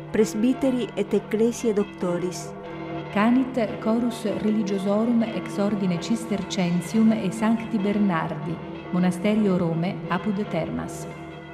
presbiteri et ecclesiae doctoris. Canit chorus religiosorum ex ordine Cistercensium e Sancti Bernardi, Monasterio Rome, apud Termas.